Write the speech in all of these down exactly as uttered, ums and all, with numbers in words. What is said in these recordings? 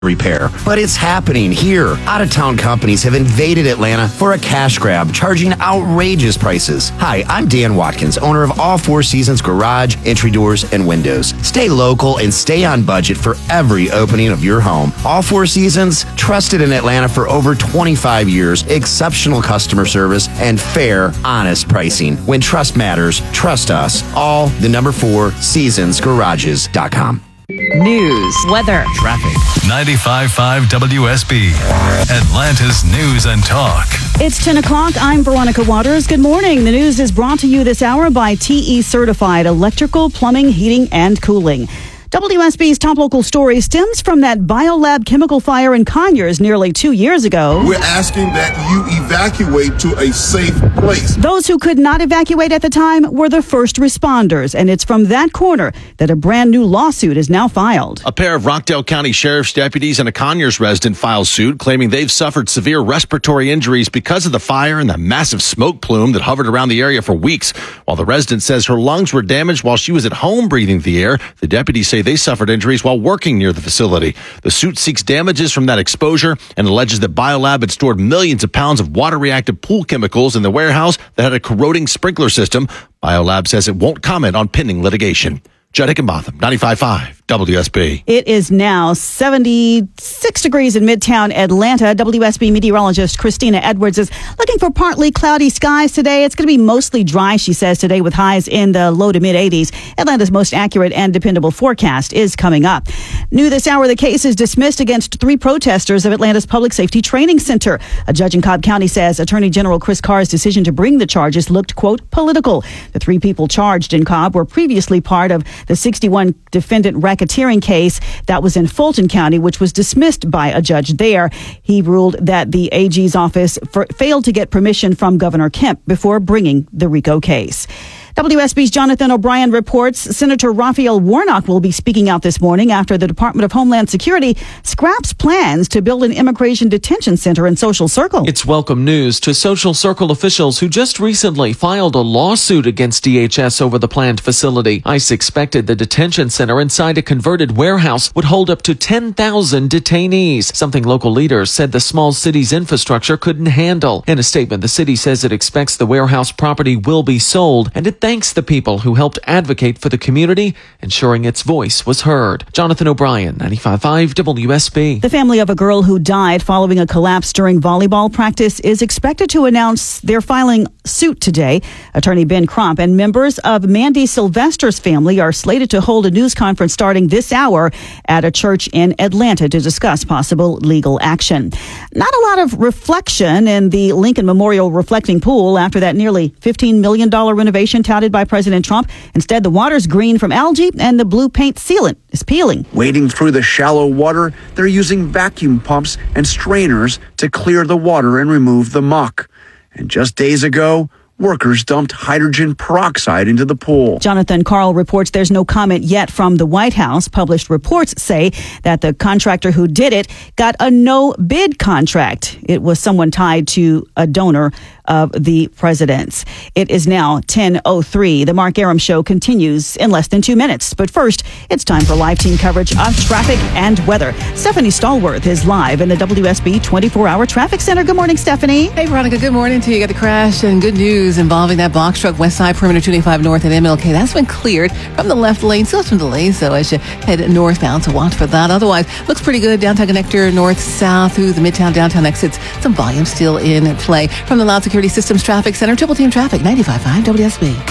repair. But it's happening here. Out-of-town companies have invaded Atlanta for a cash grab, charging outrageous prices. Hi, I'm Dan Watkins, owner of All Four Seasons Garage, Entry Doors, and Windows. Stay local and stay on budget for every opening of your home. All Four Seasons, trusted in Atlanta for over twenty-five years, exceptional customer service, and fair, honest pricing. When trust matters, trust us. All the number four seasons garages dot com. News, weather, traffic. ninety-five point five W S B, Atlanta's News and Talk. It's ten o'clock. I'm Veronica Waters. Good morning. The news is brought to you this hour by T E Certified Electrical, Plumbing, Heating, and Cooling. W S B's top local story stems from that Biolab chemical fire in Conyers nearly two years ago. We're asking that you evacuate to a safe place. Those who could not evacuate at the time were the first responders, and it's from that corner that a brand new lawsuit is now filed. A pair of Rockdale County Sheriff's deputies and a Conyers resident filed suit claiming they've suffered severe respiratory injuries because of the fire and the massive smoke plume that hovered around the area for weeks. While the resident says her lungs were damaged while she was at home breathing the air, the deputies say they suffered injuries while working near the facility. The suit seeks damages from that exposure and alleges that Biolab had stored millions of pounds of water-reactive pool chemicals in the warehouse that had a corroding sprinkler system. Biolab says it won't comment on pending litigation. Judd Hickenbotham, ninety-five point five W S B. It is now seventy-six degrees in Midtown Atlanta. W S B meteorologist Christina Edwards is looking for partly cloudy skies today. It's going to be mostly dry, she says, today with highs in the low to mid eighties. Atlanta's most accurate and dependable forecast is coming up. New this hour, the case is dismissed against three protesters of Atlanta's Public Safety Training Center. A judge in Cobb County says Attorney General Chris Carr's decision to bring the charges looked, quote, political. The three people charged in Cobb were previously part of the sixty-one defendant racketeering case that was in Fulton County, which was dismissed by a judge there. He ruled that the A G's office for, failed to get permission from Governor Kemp before bringing the RICO case. W S B's Jonathan O'Brien reports Senator Raphael Warnock will be speaking out this morning after the Department of Homeland Security scraps plans to build an immigration detention center in Social Circle. It's welcome news to Social Circle officials who just recently filed a lawsuit against D H S over the planned facility. ICE expected the detention center inside a converted warehouse would hold up to ten thousand detainees, something local leaders said the small city's infrastructure couldn't handle. In a statement, the city says it expects the warehouse property will be sold, and it thanks the people who helped advocate for the community, ensuring its voice was heard. Jonathan O'Brien, ninety-five point five W S B. The family of a girl who died following a collapse during volleyball practice is expected to announce they're filing suit today. Attorney Ben Crump and members of Mandy Sylvester's family are slated to hold a news conference starting this hour at a church in Atlanta to discuss possible legal action. Not a lot of reflection in the Lincoln Memorial Reflecting Pool after that nearly fifteen million dollars renovation touted by President Trump. Instead, the water's green from algae and the blue paint sealant is peeling. Wading through the shallow water, they're using vacuum pumps and strainers to clear the water and remove the muck. And just days ago, workers dumped hydrogen peroxide into the pool. Jonathan Karl reports there's no comment yet from the White House. Published reports say that the contractor who did it got a no-bid contract. It was someone tied to a donor of the president's. It is now ten oh three. The Mark Aram Show continues in less than two minutes. But first, it's time for live team coverage of traffic and weather. Stephanie Stallworth is live in the W S B twenty-four hour Traffic Center. Good morning, Stephanie. Hey, Veronica. Good morning to you. You got the crash and good news involving that box truck west side perimeter two eighty-five north at M L K. That's been cleared from the left lane. Still some delays, though, as you head northbound, so watch for that. Otherwise, looks pretty good. Downtown connector north-south through the Midtown downtown exits. Some volume still in play. From the Loud Security Systems Traffic Center, Triple Team Traffic, ninety-five point five W S B.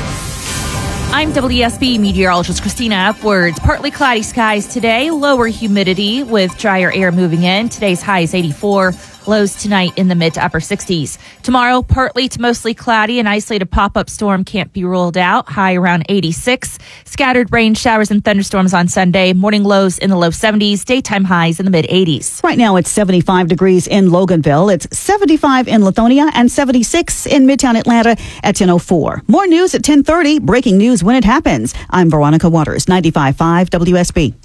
I'm W S B meteorologist Christina Upwards. Partly cloudy skies today, lower humidity with drier air moving in. Today's high is eighty-four. Lows tonight in the mid to upper sixties. Tomorrow, partly to mostly cloudy. An isolated pop-up storm can't be ruled out. High around eighty-six. Scattered rain showers and thunderstorms on Sunday. Morning lows in the low seventies. Daytime highs in the mid eighties. Right now, it's seventy-five degrees in Loganville. It's seventy-five in Lithonia and seventy-six in Midtown Atlanta at ten oh four. More news at ten thirty. Breaking news when it happens. I'm Veronica Waters, ninety-five point five W S B.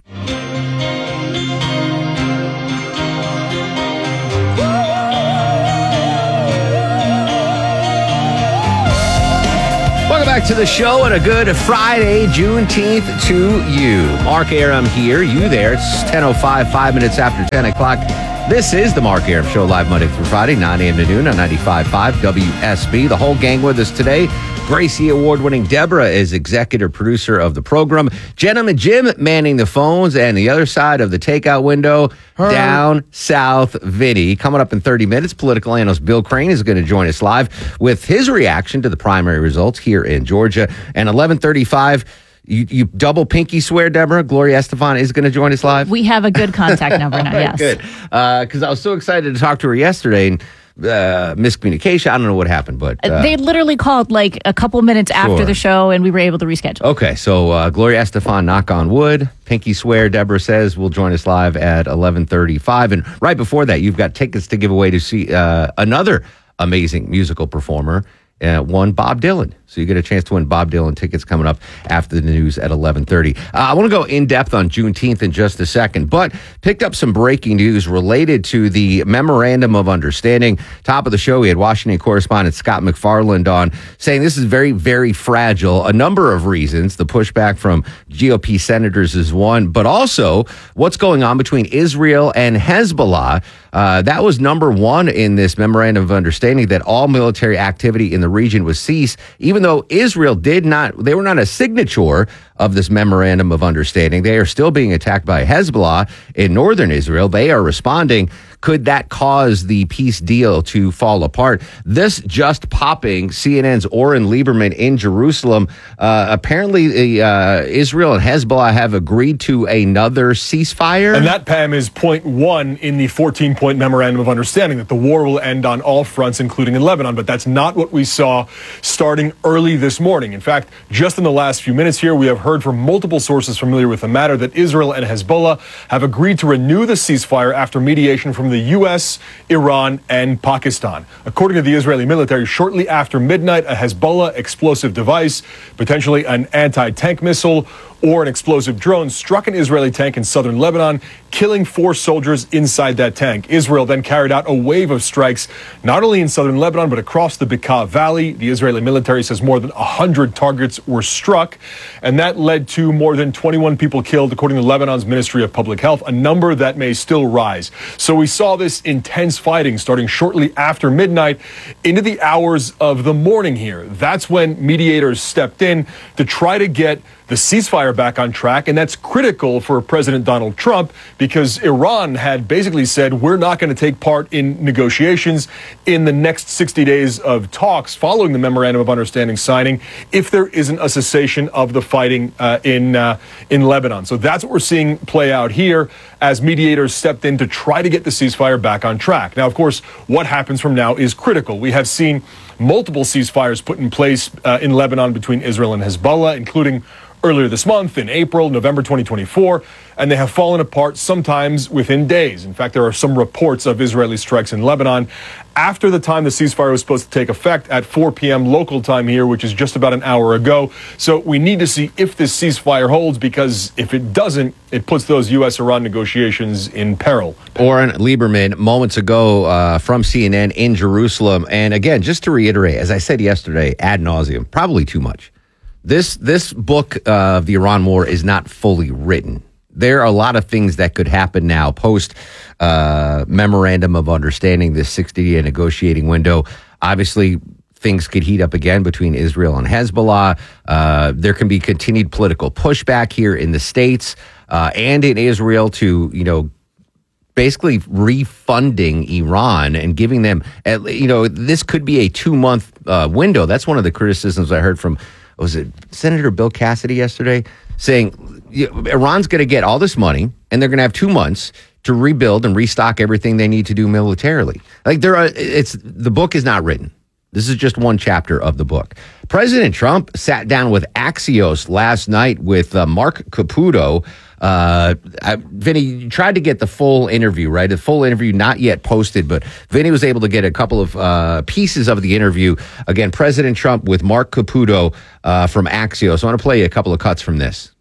Welcome back to the show and a good Friday, Juneteenth to you. Mark Aram here, you there. It's ten oh five, five minutes after ten o'clock. This is the Mark Aram Show, live Monday through Friday, nine a.m. to noon on ninety-five point five W S B. The whole gang with us today. Gracie Award-winning Deborah is executive producer of the program. Gentleman Jim manning the phones, and the other side of the takeout window, Her. down south Vinny. Coming up in thirty minutes, political analyst Bill Crane is going to join us live with his reaction to the primary results here in Georgia. And eleven thirty-five, you, you double pinky swear, Deborah. Gloria Estefan is going to join us live. We have a good contact number now, yes. Good. Because uh, I was so excited to talk to her yesterday, and Uh, miscommunication. I don't know what happened, but uh, they literally called like a couple minutes after sure. the show, and we were able to reschedule. Okay, so uh, Gloria Estefan, knock on wood, pinky swear. Deborah says will join us live at eleven thirty-five, and right before that, you've got tickets to give away to see uh, another amazing musical performer. Uh, one Bob Dylan. So you get a chance to win Bob Dylan tickets coming up after the news at eleven thirty. Uh, I want to go in depth on Juneteenth in just a second, but picked up some breaking news related to the Memorandum of Understanding. Top of the show, we had Washington correspondent Scott McFarland on, saying this is very, very fragile. A number of reasons. The pushback from G O P senators is one, but also what's going on between Israel and Hezbollah. Uh, that was number one in this Memorandum of Understanding, that all military activity in the region was ceased, even though Israel did not, they were not a signature of this Memorandum of Understanding. They are still being attacked by Hezbollah in northern Israel. They are responding. Could that cause the peace deal to fall apart? This just popping, C N N's Oren Lieberman in Jerusalem. Uh, apparently, the, uh, Israel and Hezbollah have agreed to another ceasefire. And that, Pam, is point one in the fourteen-point Memorandum of Understanding, that the war will end on all fronts, including in Lebanon. But that's not what we saw starting early this morning. In fact, just in the last few minutes here, we have heard from multiple sources familiar with the matter that Israel and Hezbollah have agreed to renew the ceasefire after mediation from the U S, Iran, and Pakistan. According to the Israeli military, shortly after midnight, a Hezbollah explosive device, potentially an anti-tank missile or an explosive drone, struck an Israeli tank in southern Lebanon, killing four soldiers inside that tank. Israel then carried out a wave of strikes, not only in southern Lebanon, but across the Bekaa Valley. The Israeli military says more than one hundred targets were struck, and that led to more than twenty-one people killed, according to Lebanon's Ministry of Public Health, a number that may still rise. So we saw this intense fighting starting shortly after midnight into the hours of the morning here. That's when mediators stepped in to try to get the ceasefire back on track, and that's critical for President Donald Trump, because Iran had basically said, we're not going to take part in negotiations in the next sixty days of talks following the Memorandum of Understanding signing if there isn't a cessation of the fighting uh, in uh, in Lebanon. So that's what we're seeing play out here as mediators stepped in to try to get the ceasefire back on track. Now, of course, what happens from now is critical. We have seen multiple ceasefires put in place uh, in Lebanon between Israel and Hezbollah, including earlier this month, in April, November twenty twenty-four, and they have fallen apart sometimes within days. In fact, there are some reports of Israeli strikes in Lebanon after the time the ceasefire was supposed to take effect at four p.m. local time here, which is just about an hour ago. So we need to see if this ceasefire holds, because if it doesn't, it puts those U S Iran negotiations in peril. Oren Lieberman, moments ago uh, from C N N in Jerusalem. And again, just to reiterate, as I said yesterday, ad nauseum, probably too much. This this book uh, of the Iran war is not fully written. There are a lot of things that could happen now post uh, Memorandum of Understanding, this sixty-day negotiating window. Obviously, things could heat up again between Israel and Hezbollah. Uh, there can be continued political pushback here in the States uh, and in Israel to, you know, basically refunding Iran and giving them, you know, this could be a two-month uh, window. That's one of the criticisms I heard from, was it Senator Bill Cassidy yesterday, saying Iran's going to get all this money and they're going to have two months to rebuild and restock everything they need to do militarily. Like there are, it's the book is not written. This is just one chapter of the book. President Trump sat down with Axios last night with uh, Mark Caputo. Uh, I, Vinny tried to get the full interview, right? The full interview not yet posted, but Vinny was able to get a couple of uh, pieces of the interview. Again, President Trump with Mark Caputo uh, from Axios. I want to play you a couple of cuts from this.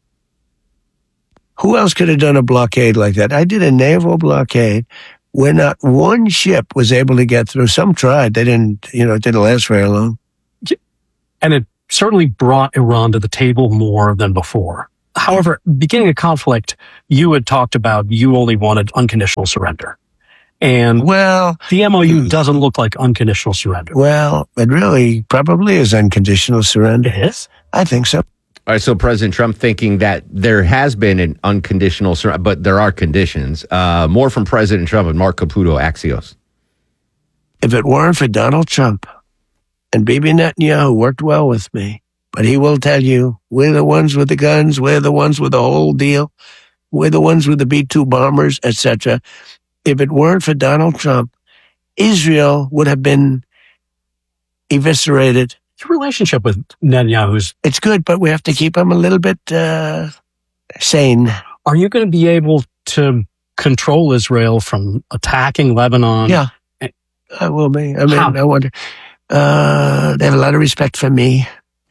Who else could have done a blockade like that? I did a naval blockade where not one ship was able to get through. Some tried. They didn't, you know, it didn't last very long. And it certainly brought Iran to the table more than before. However, beginning a conflict, you had talked about you only wanted unconditional surrender. And well, the M O U doesn't look like unconditional surrender. Well, it really probably is unconditional surrender. It is? I think so. All right, so President Trump thinking that there has been an unconditional surrender, but there are conditions. Uh, more from President Trump and Mark Caputo, Axios. If it weren't for Donald Trump and Bibi Netanyahu worked well with me, but he will tell you, we're the ones with the guns, we're the ones with the whole deal, we're the ones with the B two bombers, et cetera. If it weren't for Donald Trump, Israel would have been eviscerated. Your relationship with Netanyahu's... It's good, but we have to keep him a little bit uh, sane. Are you going to be able to control Israel from attacking Lebanon? Yeah, I will be. I mean, How? I wonder. Uh, they have a lot of respect for me,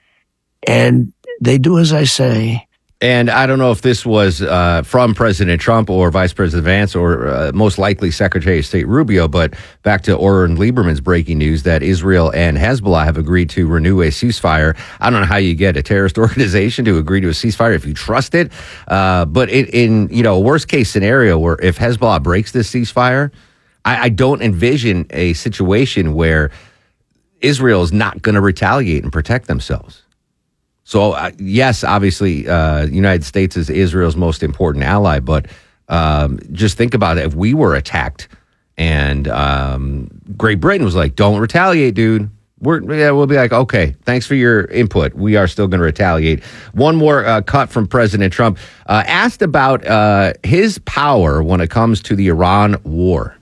and they do as I say. And I don't know if this was uh, from President Trump or Vice President Vance or uh, most likely Secretary of State Rubio, but back to Oren Lieberman's breaking news that Israel and Hezbollah have agreed to renew a ceasefire. I don't know how you get a terrorist organization to agree to a ceasefire if you trust it. Uh, but it, in you know a worst case scenario where if Hezbollah breaks this ceasefire, I, I don't envision a situation where Israel is not going to retaliate and protect themselves. So, uh, yes, obviously, uh, the United States is Israel's most important ally, but um, just think about it. If we were attacked and um, Great Britain was like, don't retaliate, dude, we're, yeah, we'll be like, okay, thanks for your input. We are still going to retaliate. One more uh, cut from President Trump, uh, asked about uh, his power when it comes to the Iran war.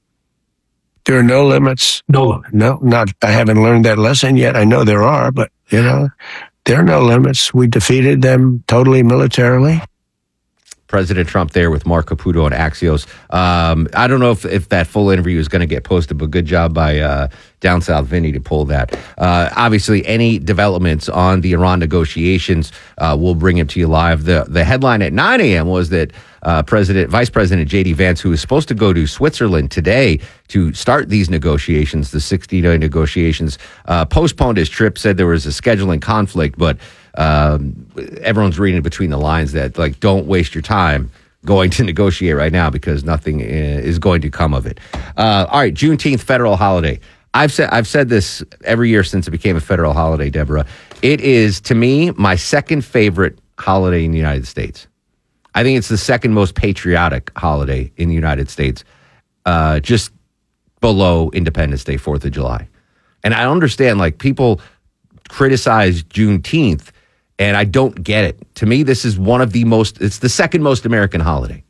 There are no limits. No, no, not. I haven't learned that lesson yet. I know there are, but, you know. There are no limits. We defeated them totally militarily. President Trump there with Mark Caputo and Axios. Um, I don't know if, if that full interview is going to get posted, but good job by uh, Down South Vinny to pull that. Uh, obviously, any developments on the Iran negotiations, uh, we'll bring it to you live. The the headline at nine a.m. was that uh, President, Vice President J D Vance, who is supposed to go to Switzerland today to start these negotiations, the sixty-day negotiations, uh, postponed his trip, said there was a scheduling conflict, but um, everyone's reading between the lines that, like, don't waste your time going to negotiate right now because nothing is going to come of it. Uh, all right, Juneteenth, federal holiday. I've said I've said this every year since it became a federal holiday, Deborah. It is, to me, my second favorite holiday in the United States. I think it's the second most patriotic holiday in the United States, uh, just below Independence Day, fourth of July. And I understand, like, people criticize Juneteenth, and I don't get it. To me, this is one of the most, it's the second most American holiday.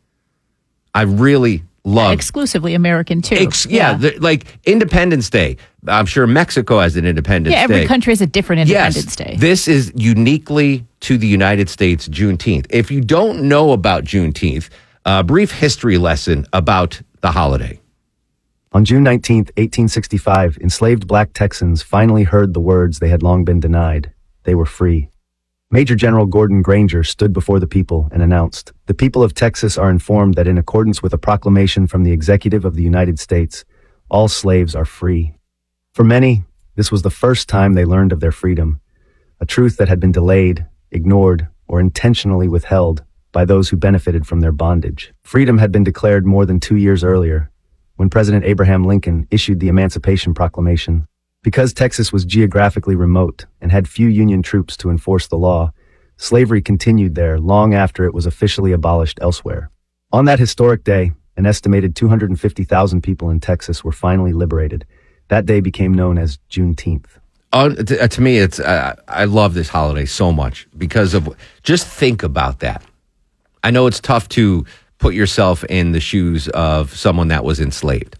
I really love. Exclusively American, too. Ex- yeah, yeah. The, like Independence Day. I'm sure Mexico has an Independence Day. Yeah, every Day. country has a different Independence yes, Day. This is uniquely to the United States, Juneteenth. If you don't know about Juneteenth, a brief history lesson about the holiday. On June nineteenth, eighteen sixty-five, enslaved black Texans finally heard the words they had long been denied. They were free. Major General Gordon Granger stood before the people and announced, "The people of Texas are informed that in accordance with a proclamation from the Executive of the United States, all slaves are free." For many, this was the first time they learned of their freedom, a truth that had been delayed, ignored, or intentionally withheld by those who benefited from their bondage. Freedom had been declared more than two years earlier, when President Abraham Lincoln issued the Emancipation Proclamation. Because Texas was geographically remote and had few Union troops to enforce the law, slavery continued there long after it was officially abolished elsewhere. On that historic day, an estimated two hundred fifty thousand people in Texas were finally liberated. That day became known as Juneteenth. Uh, to, uh, to me, it's uh, I love this holiday so much because of, just think about that. I know it's tough to put yourself in the shoes of someone that was enslaved.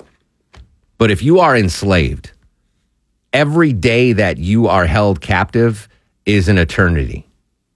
But if you are enslaved, every day that you are held captive is an eternity.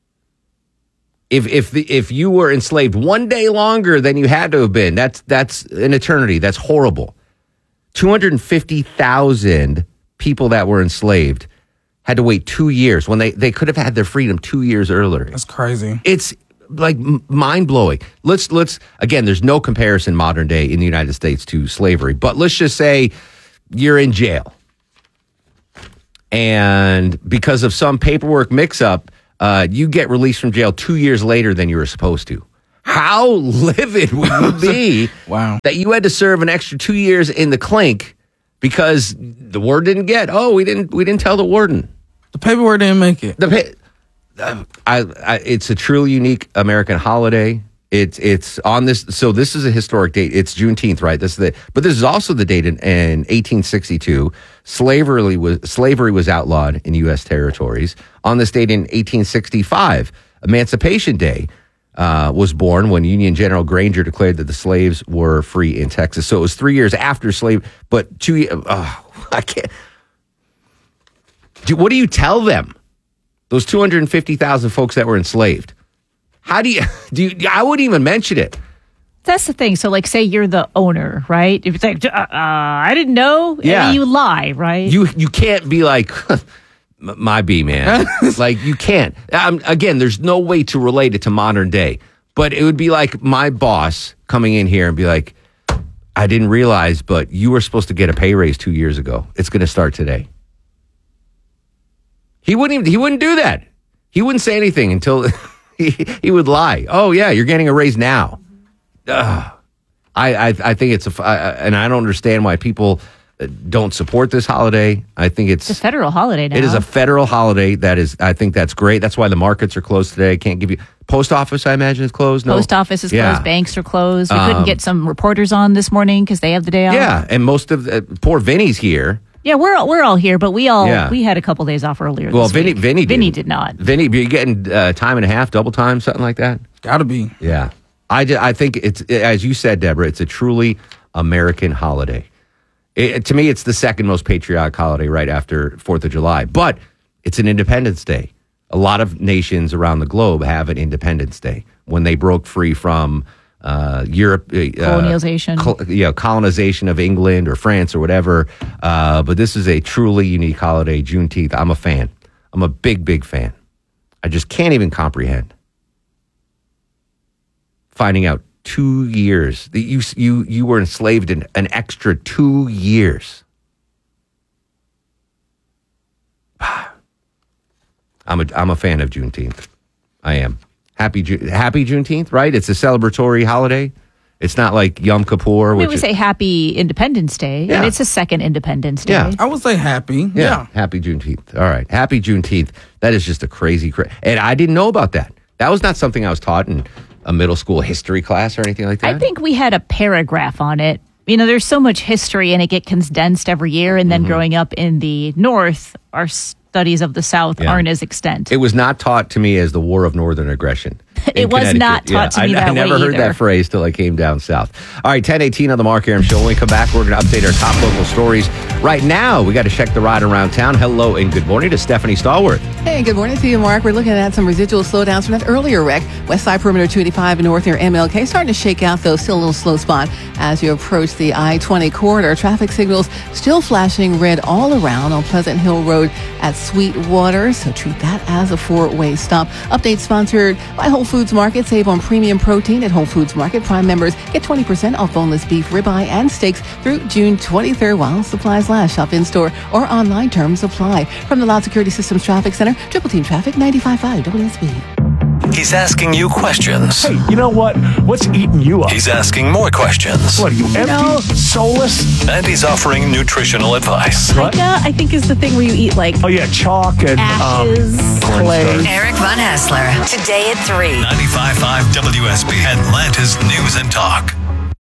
If if the, if you were enslaved one day longer than you had to have been, that's that's an eternity. That's horrible. two hundred fifty thousand people that were enslaved had to wait two years when they, they could have had their freedom two years earlier. That's crazy. It's like mind blowing. Let's let's again. There's no comparison modern day in the United States to slavery, but let's just say you're in jail. and because of some paperwork mix-up, uh, you get released from jail two years later than you were supposed to. How livid would you be wow. that you had to serve an extra two years in the clink because the word didn't get? Oh, we didn't. We didn't tell the warden. The paperwork didn't make it. The pa- uh, I, I, it's a truly unique American holiday. It's it's on this. So this is a historic date. It's Juneteenth, right? This is the. But this is also the date in, in eighteen sixty-two. Slavery was slavery was outlawed in U S territories. On this date in eighteen sixty-five, Emancipation Day uh, was born when Union General Granger declared that the slaves were free in Texas. So it was three years after slave, but two. Oh, I can't. Do, what do you tell them? Those two hundred fifty thousand folks that were enslaved. How do you, do you, I wouldn't even mention it. That's the thing. So, like, say you're the owner, right? If it's like, uh, uh, I didn't know, Yeah. and you lie, right? You you can't be like, my B, man. Like, you can't. Um, again, there's no way to relate it to modern day. But it would be like my boss coming in here and be like, I didn't realize, but you were supposed to get a pay raise two years ago. It's going to start today. He wouldn't even, he wouldn't do that. He wouldn't say anything until he, he would lie. Oh, yeah, you're getting a raise now. Ugh. I, I I think it's a, uh, and I don't understand why people don't support this holiday. I think it's, It's a federal holiday now. it is a federal holiday. That is, I think that's great. That's why the markets are closed today. I can't give you, post office, I imagine, is closed. No? Post office is Yeah. closed. Banks are closed. We Um, couldn't get some reporters on this morning because they have the day off. Yeah, and most of the, poor Vinny's here. Yeah, we're all, we're all here, but we all Yeah. we had a couple days off earlier. Well, this Vinny, week. Vinny, Vinny didn't. did not. Vinny, you're getting uh, time and a half, double time, something like that. Gotta be. Yeah, I, ju- I think it's, as you said, Deborah, it's a truly American holiday. It, to me, it's the second most patriotic holiday right after Fourth of July, but it's an Independence Day. A lot of nations around the globe have an Independence Day when they broke free from uh, Europe, uh, Colonialization. col- you know, colonization of England or France or whatever. Uh, but this is a truly unique holiday, Juneteenth. I'm a fan. I'm a big, big fan. I just can't even comprehend finding out two years that you you you were enslaved in an extra two years. I'm a I'm a fan of Juneteenth. I am happy Ju- happy Juneteenth, right? It's a celebratory holiday. It's not like Yom Kippur, I mean, which we is, say Happy Independence Day, Yeah. and it's a second Independence Day. Yeah. I would say happy. yeah, Yeah. happy Juneteenth. All right, happy Juneteenth. That is just a crazy, cra- and I didn't know about that. That was not something I was taught in a middle school history class or anything like that. I think we had a paragraph on it. You know, there's so much history, and it gets condensed every year. And then Mm-hmm. growing up in the North, our studies of the South Yeah. aren't as extent. It was not taught to me as the War of Northern Aggression. It in was Connecticut. not taught to I, me that I never way heard either. that phrase till I came down south. All right, ten eighteen on the Mark Aram Show. When we come back, we're going to update our top local stories. Right now, we got to check the ride around town. Hello and good morning to Stephanie Stallworth. Hey, good morning to you, Mark. We're looking at some residual slowdowns from that earlier wreck. West Side Perimeter two eighty-five north near M L K. Starting to shake out, though. Still a little slow spot as you approach the I twenty corridor. Traffic signals still flashing red all around on Pleasant Hill Road at Sweetwater. So treat that as a four-way stop. Update sponsored by Whole Foods Market. Save on premium protein at Whole Foods Market. Prime members get twenty percent off boneless beef, ribeye, and steaks through June twenty-third while supplies last. Shop in-store or online. Terms apply. From the Loud Security Systems Traffic Center, Triple Team Traffic, ninety-five point five W S B. He's asking you questions. Hey, you know what? What's eating you up? He's asking more questions. What are you, empty, know- soulless? And he's offering nutritional advice. What? Yeah, I think is the thing where you eat like Oh yeah, chalk and ashes, um, clay. cornstarch. Eric Von Hassler, today at three. ninety-five point five W S B, Atlanta's News and Talk.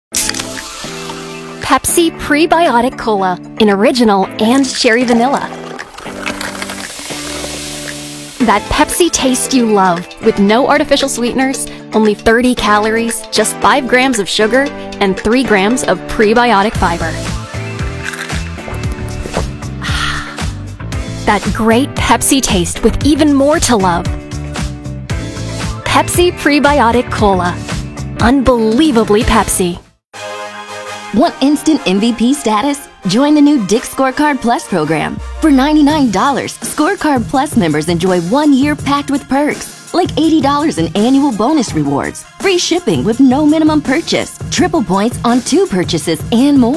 Pepsi Prebiotic Cola in original and cherry vanilla. That Pepsi taste you love with no artificial sweeteners, only thirty calories, just five grams of sugar, and three grams of prebiotic fiber. That great Pepsi taste with even more to love. Pepsi Prebiotic Cola. Unbelievably Pepsi. Want instant M V P status? Join the new Dick's Scorecard Plus program. For ninety-nine dollars, Scorecard Plus members enjoy one year packed with perks, like eighty dollars in annual bonus rewards, free shipping with no minimum purchase, triple points on two purchases, and more.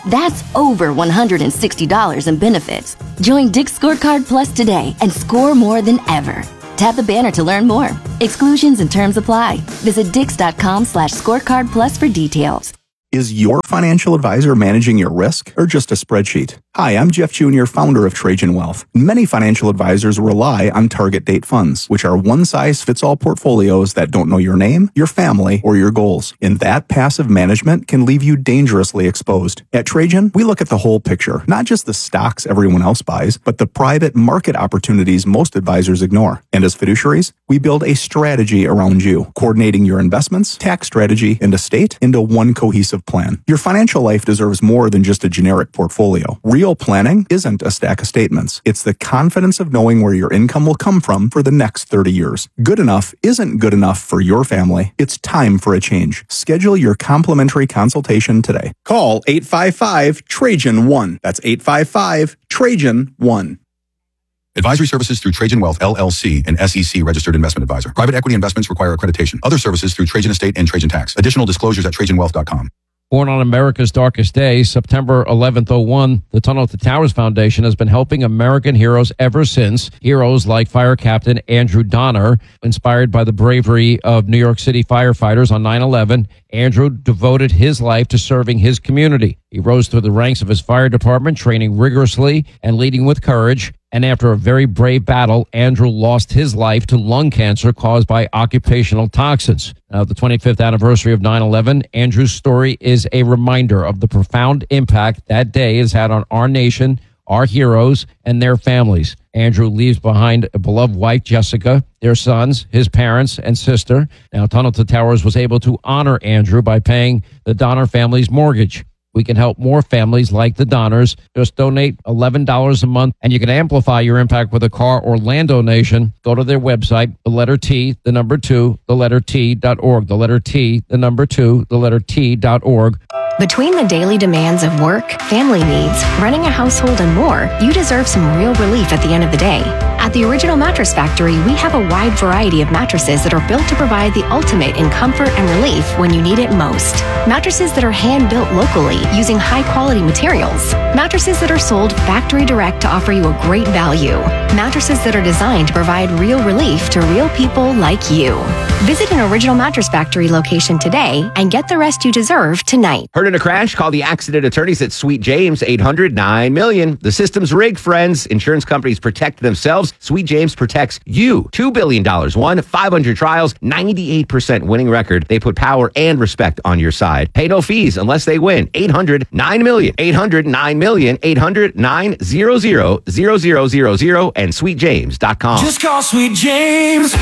That's over one hundred sixty dollars in benefits. Join Dick's Scorecard Plus today and score more than ever. Tap the banner to learn more. Exclusions and terms apply. Visit dix.com slash scorecard plus for details. Is your financial advisor managing your risk or just a spreadsheet? Hi, I'm Jeff Junior, founder of Trajan Wealth. Many financial advisors rely on target date funds, which are one-size-fits-all portfolios that don't know your name, your family, or your goals. And that passive management can leave you dangerously exposed. At Trajan, we look at the whole picture, not just the stocks everyone else buys, but the private market opportunities most advisors ignore. And as fiduciaries, we build a strategy around you, coordinating your investments, tax strategy, and estate into one cohesive plan. Your financial life deserves more than just a generic portfolio. Real planning isn't a stack of statements. It's the confidence of knowing where your income will come from for the next thirty years. Good enough isn't good enough for your family. It's time for a change. Schedule your complimentary consultation today. Call eight five five Trajan one. That's eight five five Trajan one. Advisory services through Trajan Wealth, L L C, an S E C registered investment advisor. Private equity investments require accreditation. Other services through Trajan Estate and Trajan Tax. Additional disclosures at trajan wealth dot com. Born on America's darkest day, September eleventh oh one, the Tunnel to Towers Foundation has been helping American heroes ever since. Heroes like Fire Captain Andrew Donner, inspired by the bravery of New York City firefighters on nine eleven. Andrew devoted his life to serving his community. He rose through the ranks of his fire department, training rigorously and leading with courage. And after a very brave battle, Andrew lost his life to lung cancer caused by occupational toxins. Now, the twenty-fifth anniversary of nine eleven, Andrew's story is a reminder of the profound impact that day has had on our nation, our heroes, and their families. Andrew leaves behind a beloved wife, Jessica, their sons, his parents, and sister. Now, Tunnel to Towers was able to honor Andrew by paying the Donner family's mortgage. We can help more families like the Donners. Just donate eleven dollars a month, and you can amplify your impact with a car or land donation. Go to their website, the letter T, the number two, the letter T dot org. The letter T, the number two, the letter T dot org. Between the daily demands of work, family needs, running a household, and more, you deserve some real relief at the end of the day. At the Original Mattress Factory, we have a wide variety of mattresses that are built to provide the ultimate in comfort and relief when you need it most. Mattresses that are hand-built locally using high-quality materials. Mattresses that are sold factory direct to offer you a great value. Mattresses that are designed to provide real relief to real people like you. Visit an Original Mattress Factory location today and get the rest you deserve tonight. Heard in a crash? Call the accident attorneys at Sweet James, eight hundred nine million. The system's rigged, friends. Insurance companies protect themselves. Sweet James protects you. two billion dollars won, five hundred trials, ninety-eight percent winning record. They put power and respect on your side. Pay no fees unless they win. eight hundred nine million. eight hundred nine million. eight hundred nine hundred zero zero zero zero and sweet james dot com. Just call Sweet James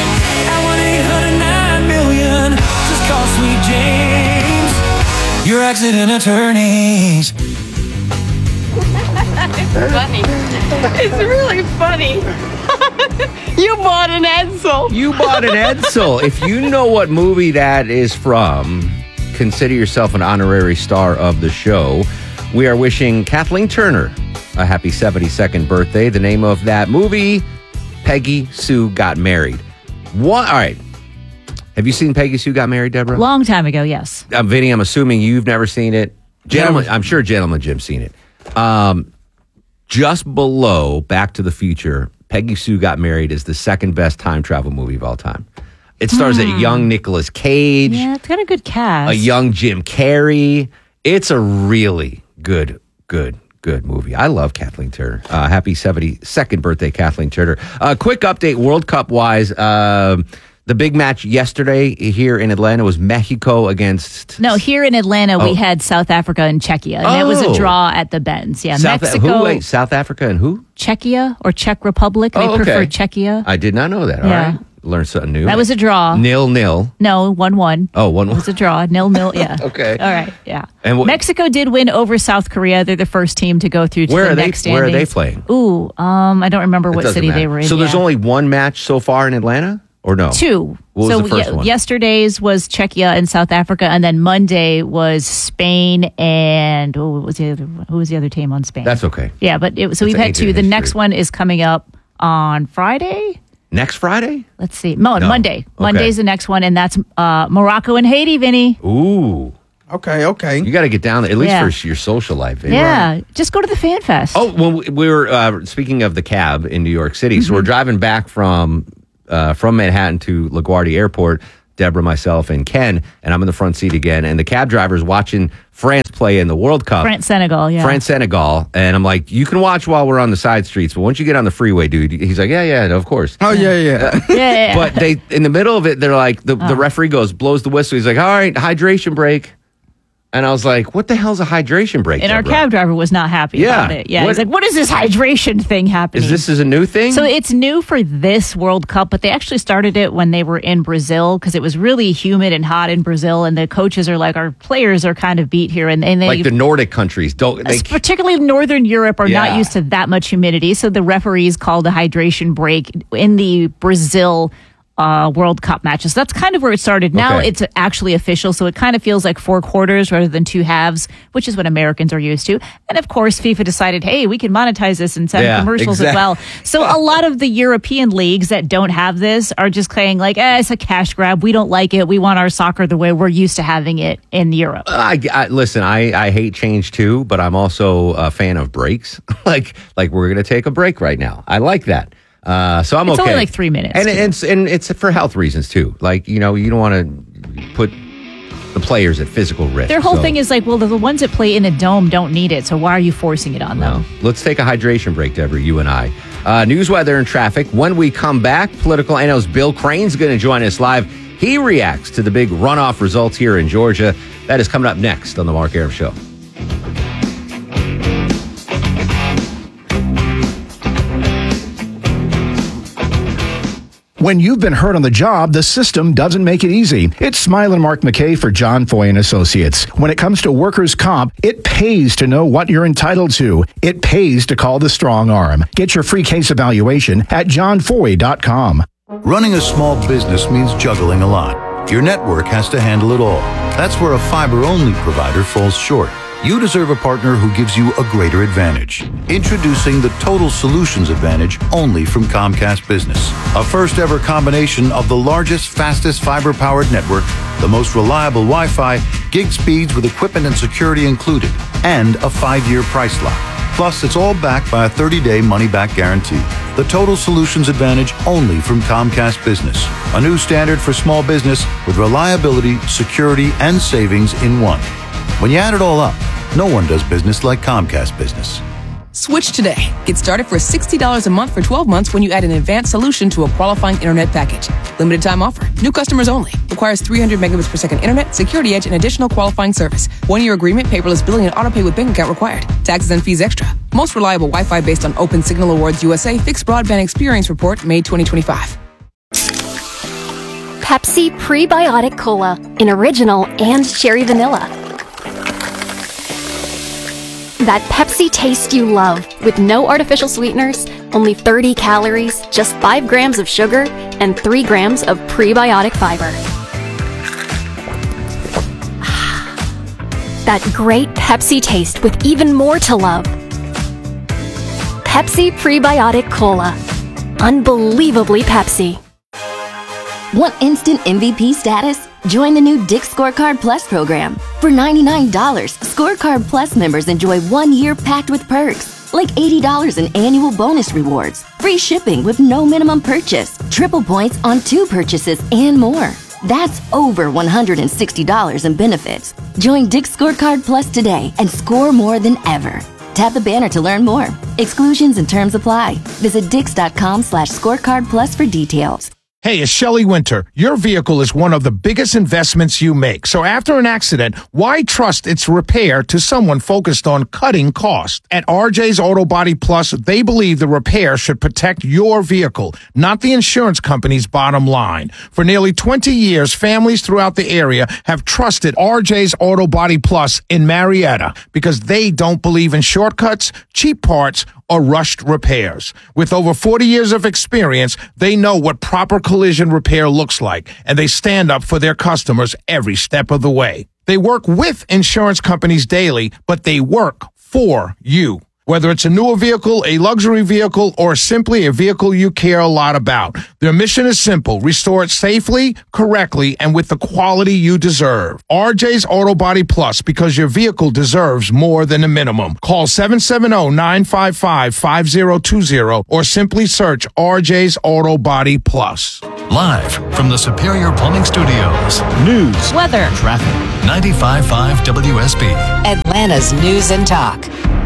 at one eight hundred nine million. Just call Sweet James, your accident attorneys. It's funny. It's really funny. You bought an Edsel. You bought an Edsel. If you know what movie that is from, consider yourself an honorary star of the show. We are wishing Kathleen Turner a happy seventy-second birthday. The name of that movie, Peggy Sue Got Married. What? All right. Have you seen Peggy Sue Got Married, Deborah? Long time ago, yes. Um, Vinny, I'm assuming you've never seen it. Gentlemen, I'm sure Gentleman Jim's seen it. Um, just below Back to the Future, Peggy Sue Got Married is the second best time travel movie of all time. It stars Hmm. a young Nicolas Cage, Yeah, it's got a good cast. a young Jim Carrey. It's a really good, good, good movie. I love Kathleen Turner. Uh, happy seventy-second birthday, Kathleen Turner. Uh, quick update, World Cup-wise. Um, the big match yesterday here in Atlanta was Mexico against... No, here in Atlanta, Oh. we had South Africa and Czechia, and that was a Oh. draw at the Benz. Yeah, South, Mexico, who, wait, South Africa and who? Czechia or Czech Republic. They Oh, okay. prefer Czechia. I did not know that. All Yeah. right. Learned something new. That was a draw. Nil, nil. No, one one. Oh, one It one. was a draw. Nil nil. Yeah. Okay. All right. Yeah. And wh- Mexico did win over South Korea. They're the first team to go through to Where the are they- next where are they standings. playing? Ooh, um, I don't remember It what doesn't city they matter. were in. So there's yeah. only one match so far in Atlanta? Or no? Two. What was so the first ye- one? yesterday's was Czechia and South Africa, and then Monday was Spain and oh, what was the other? Who was the other team on Spain? That's okay. Yeah, but it, so That's we've had ancient two. The history. next one is coming up on Friday. Next Friday? Let's see. Mo- No. Monday. Okay. Monday's the next one, and that's uh, Morocco and Haiti, Vinny. Ooh. Okay, okay. You got to get down there, at least Yeah. for your social life. Yeah, just go to the Fan Fest. Oh, well, we were uh, speaking of the cab in New York City. So Mm-hmm. we're driving back from uh, from Manhattan to LaGuardia Airport. Deborah, myself, and Ken, and I'm in the front seat again. And the cab driver's watching France play in the World Cup. France, Senegal, yeah. France, Senegal. And I'm like, you can watch while we're on the side streets, but once you get on the freeway, dude, he's like, yeah, yeah, of course. Oh, yeah, yeah. yeah, yeah. But they, in the middle of it, they're like, the, the Oh. referee goes, blows the whistle. He's like, all right, hydration break. And I was like, what the hell's a hydration break? And our Deborah? cab driver was not happy Yeah. about it. Yeah, What- he's like, what is this hydration thing happening? Is this is a new thing? So it's new for this World Cup, but they actually started it when they were in Brazil because it was really humid and hot in Brazil, and the coaches are like, our players are kind of beat here, and, and they like the Nordic countries don't they? particularly Northern Europe are Yeah. not used to that much humidity, so the referees called a hydration break in the Brazil uh, World Cup matches. That's kind of where it started. Now Okay. it's actually official, so it kind of feels like four quarters rather than two halves, which is what Americans are used to. And of course, FIFA decided, hey, we can monetize this and send Yeah, commercials exact- as well. So a lot of the European leagues that don't have this are just saying like, eh, it's a cash grab. We don't like it. We want our soccer the way we're used to having it in Europe. I, I listen. I, I hate change too, but I'm also a fan of breaks. like like we're gonna take a break right now. I like that. Uh, so I'm It's okay. only like three minutes, and too. it's and it's for health reasons too. Like you know, you don't want to put the players at physical risk. Their whole So, thing is like, well, the, the ones that play in a dome don't need it, so why are you forcing it on them? let's take a hydration break, Deborah. You and I. Uh, news, weather, and traffic. When we come back, political analyst Bill Crane's going to join us live. He reacts to the big runoff results here in Georgia. That is coming up next on the Mark Arum Show. When you've been hurt on the job, the system doesn't make it easy. It's Smile and Mark McKay for John Foy and Associates. When it comes to workers' comp, it pays to know what you're entitled to. It pays to call the strong arm. Get your free case evaluation at john foy dot com. Running a small business means juggling a lot. Your network has to handle it all. That's where a fiber-only provider falls short. You deserve a partner who gives you a greater advantage. Introducing the Total Solutions Advantage only from Comcast Business. A first-ever combination of the largest, fastest fiber-powered network, the most reliable Wi-Fi, gig speeds with equipment and security included, and a five-year price lock. Plus, it's all backed by a thirty-day money-back guarantee. The Total Solutions Advantage only from Comcast Business. A new standard for small business with reliability, security, and savings in one. When you add it all up, no one does business like Comcast Business. Switch today. Get started for sixty dollars a month for twelve months when you add an advanced solution to a qualifying internet package. Limited time offer. New customers only. Requires three hundred megabits per second internet, security edge, and additional qualifying service. One-year agreement, paperless billing, and autopay with bank account required. Taxes and fees extra. Most reliable Wi-Fi based on Open Signal Awards U S A Fixed Broadband Experience Report, May twenty twenty-five. Pepsi Prebiotic Cola in original and cherry vanilla. That Pepsi taste you love with no artificial sweeteners, only thirty calories, just five grams of sugar, and three grams of prebiotic fiber. That great Pepsi taste with even more to love. Pepsi Prebiotic Cola. Unbelievably Pepsi. Want instant M V P status? Join the new Dick's Scorecard Plus program. For ninety-nine dollars, Scorecard Plus members enjoy one year packed with perks, like eighty dollars in annual bonus rewards, free shipping with no minimum purchase, triple points on two purchases, and more. That's over one hundred sixty dollars in benefits. Join Dick's Scorecard Plus today and score more than ever. Tap the banner to learn more. Exclusions and terms apply. Visit dix.com slash scorecard plus for details. Hey, it's Shelley Winter. Your vehicle is one of the biggest investments you make. So after an accident, why trust its repair to someone focused on cutting costs? At R J's Auto Body Plus, they believe the repair should protect your vehicle, not the insurance company's bottom line. For nearly twenty years, families throughout the area have trusted R J's Auto Body Plus in Marietta because they don't believe in shortcuts, cheap parts, or rushed repairs. With over forty years of experience, they know what proper collision repair looks like, and they stand up for their customers every step of the way. They work with insurance companies daily, but they work for you. Whether it's a newer vehicle, a luxury vehicle, or simply a vehicle you care a lot about, their mission is simple. Restore it safely, correctly, and with the quality you deserve. R J's Auto Body Plus, because your vehicle deserves more than a minimum. Call seven seven zero, nine five five, five zero two zero or simply search R J's Auto Body Plus. Live from the Superior Plumbing Studios. News, weather, traffic. ninety-five point five W S B. Atlanta's News and Talk.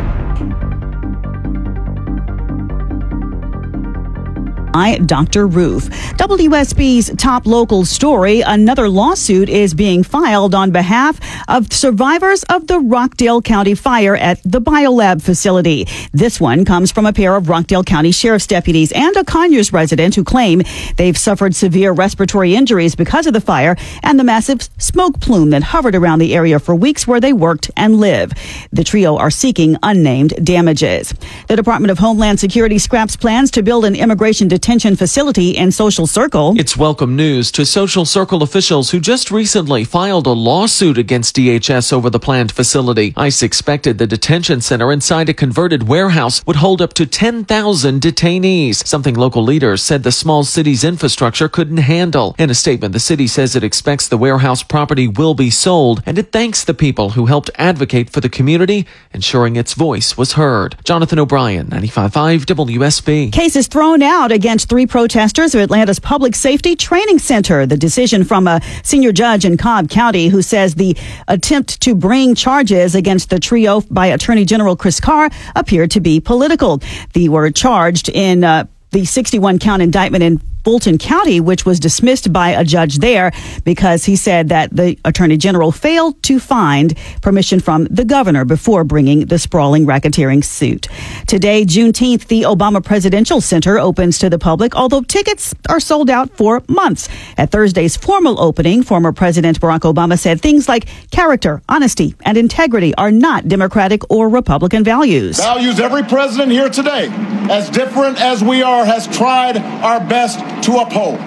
I, Doctor Roof. W S B's top local story, another lawsuit is being filed on behalf of survivors of the Rockdale County fire at the Biolab facility. This one comes from a pair of Rockdale County Sheriff's deputies and a Conyers resident who claim they've suffered severe respiratory injuries because of the fire and the massive smoke plume that hovered around the area for weeks where they worked and live. The trio are seeking unnamed damages. The Department of Homeland Security scraps plans to build an immigration detention facility in Social Circle. It's welcome news to Social Circle officials who just recently filed a lawsuit against D H S over the planned facility. ICE expected the detention center inside a converted warehouse would hold up to ten thousand detainees, something local leaders said the small city's infrastructure couldn't handle. In a statement, the city says it expects the warehouse property will be sold, and it thanks the people who helped advocate for the community, ensuring its voice was heard. Jonathan O'Brien, ninety-five point five W S B. Cases thrown out against three protesters of Atlanta's Public Safety Training Center. The decision from a senior judge in Cobb County who says the attempt to bring charges against the trio by Attorney General Chris Carr appeared to be political. They were charged in uh, the sixty-one count indictment in Fulton County, which was dismissed by a judge there because he said that the Attorney General failed to find permission from the governor before bringing the sprawling racketeering suit. Today, Juneteenth, the Obama Presidential Center opens to the public, although tickets are sold out for months. At Thursday's formal opening, former President Barack Obama said things like character, honesty, and integrity are not Democratic or Republican values. Values every president here today, as different as we are, has tried our best to uphold.